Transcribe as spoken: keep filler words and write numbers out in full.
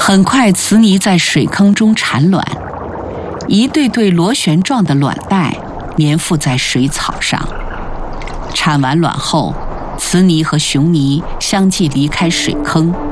很快，雌泥在水坑中产卵，一对对螺旋状的卵袋粘附在水草上。产完卵后，雌泥和雄泥相继离开水坑，